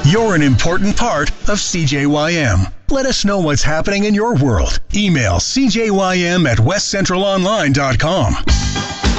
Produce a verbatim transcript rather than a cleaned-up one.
You're an important part of C J Y M. Let us know what's happening in your world. Email c j y m at west central online dot com.